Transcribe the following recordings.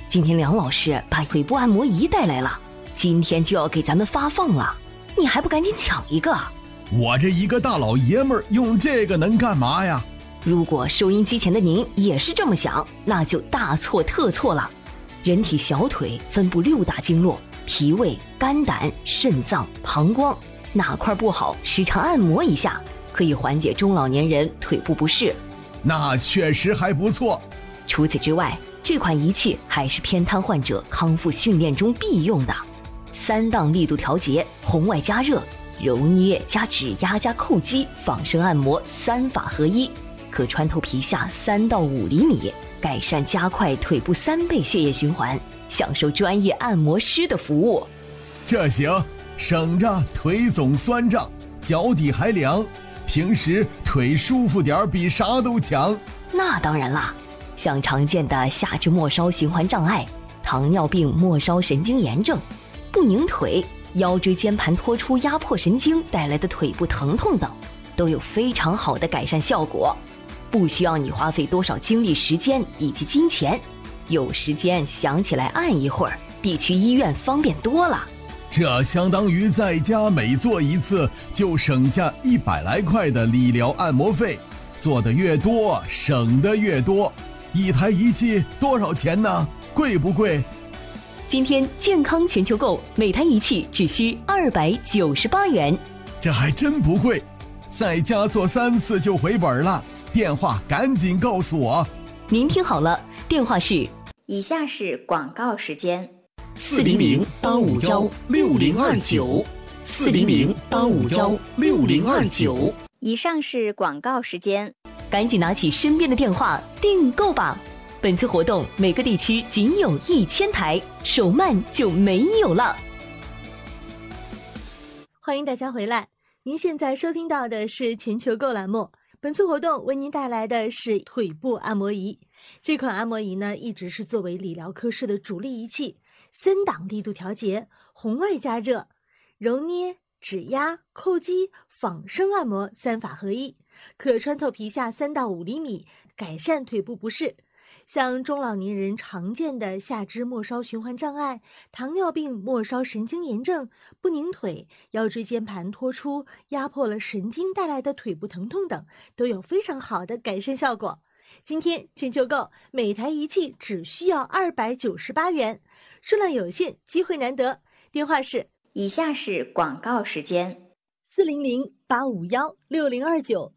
今天梁老师把腿部按摩仪带来了，今天就要给咱们发放了，你还不赶紧抢一个？ 我这一个大老爷们儿用这个能干嘛呀？ 如果收音机前的您也是这么想，那就大错特错了。人体小腿分布6大经络，脾胃、肝胆、肾脏、膀胱，哪块不好，时常按摩一下，可以缓解中老年人腿部不适。 那确实还不错。 除此之外，这款仪器还是偏瘫患者康复训练中必用的，3档力度调节、红外加热、揉捏加指压加叩击、仿生按摩3法合一，可穿透皮下3到5厘米，改善加快腿部3倍血液循环，享受专业按摩师的服务。 这行，省着腿总酸胀，脚底还凉，平时腿舒服点比啥都强。 那当然啦，像常见的下肢末梢循环障碍、糖尿病末梢神经炎症、不拧腿、腰椎间盘突出压迫神经带来的腿部疼痛等，都有非常好的改善效果，不需要你花费多少精力时间以及金钱，有时间想起来按一会儿，比去医院方便多了。 这相当于在家每做一次就省下100来块的理疗按摩费，做的越多省的越多。一台仪器多少钱呢？贵不贵？ 今天健康全球购，每台仪器只需298元。 这还真不贵，在家做3次就回本了。电话赶紧告诉我。 您听好了，电话是以下是广告时间 ：400-851-6029 400-851-6029。 以上是广告时间， 赶紧拿起身边的电话订购吧。本次活动每个地区仅有1000台，手慢就没有了。 欢迎大家回来，您现在收听到的是全球购栏目。本次活动为您带来的是腿部按摩仪。这款按摩仪呢，一直是作为理疗科室的主力仪器，3档力度调节、红外加热、揉捏、指压、叩击、仿生按摩3法合一，可穿透皮下3到5厘米，改善腿部不适。像中老年人常见的下肢末梢循环障碍、糖尿病末梢神经炎症、不拧腿、腰椎间盘突出压迫了神经带来的腿部疼痛等，都有非常好的改善效果。今天全球购每台仪器只需要298元，数量有限，机会难得。电话是以下是广告时间 ：400-851-6029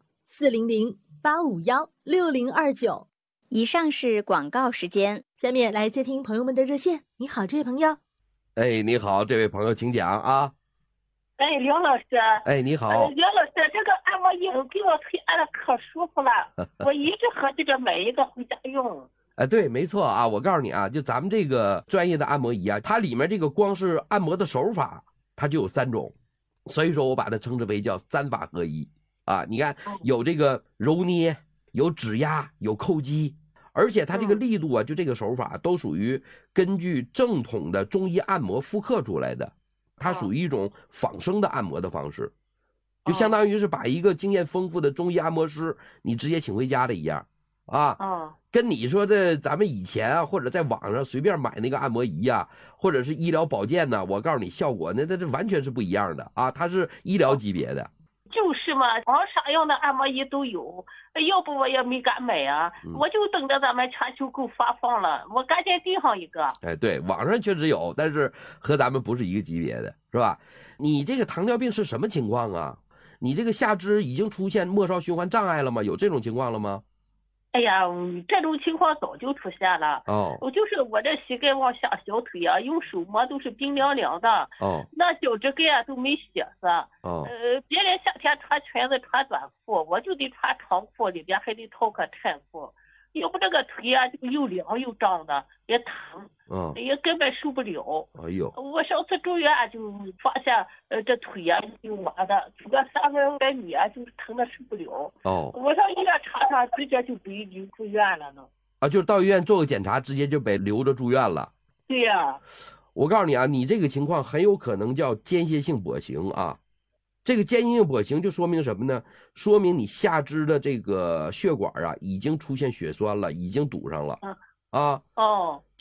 400-851-6029。 以上是广告时间， 下面来接听朋友们的热线。你好，这位朋友。 哎，你好，这位朋友，请讲啊。 哎，梁老师。 哎，你好。 梁老师，这个按摩仪给我腿按的可舒服了，我一直合计着买一个回家用。 哎，对，没错啊。我告诉你啊，就咱们这个专业的按摩仪啊，它里面这个光是按摩的手法，它就有3种，所以说我把它称之为叫3法合一啊。你看，有这个揉捏，有指压，有叩击。而且它这个力度啊，就这个手法都属于根据正统的中医按摩复刻出来的，它属于一种仿生的按摩的方式，就相当于是把一个经验丰富的中医按摩师你直接请回家的一样啊。跟你说的咱们以前啊，或者在网上随便买那个按摩仪啊，或者是医疗保健呢，我告诉你效果那这完全是不一样的啊，它是医疗级别的。 就是嘛，网上样的按摩仪都有，要不我也没敢买啊，我就等着咱们全球购发放了，我赶紧订上一个。 哎，对，网上确实有，但是和咱们不是一个级别的，是吧？你这个糖尿病是什么情况啊？你这个下肢已经出现末梢循环障碍了吗？有这种情况了吗？ 哎呀，这种情况早就出现了。我就是我这膝盖往下小腿啊，用手摸都是冰凉凉的。那脚趾盖啊都没血色。别人夏天穿裙子穿短裤，我就得穿长裤，里边还得套个衬裤，要不这个腿啊就又凉又胀的，也疼。也根本受不了。 哎呦！ 我上次住院就发现，这腿啊就麻的，走个300米啊就疼的受不了。我上医院查，直接就被留住院了呢。 啊，就是到医院做个检查，直接就被留着住院了。 对呀。 我告诉你啊，你这个情况很有可能叫间歇性跛行啊。这个间歇性跛行就说明什么呢？说明你下肢的这个血管啊已经出现血栓了，已经堵上了。